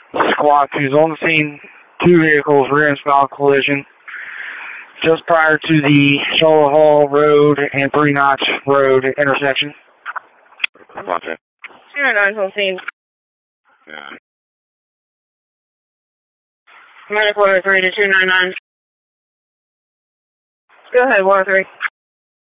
Squad 2 is on the scene. 2 vehicles rear and stall collision just prior to the Charlotte Hall Road and Three Notch Road intersection. Roger. 09 on scene. Yeah. Medic 103 to 299. Go ahead, 103.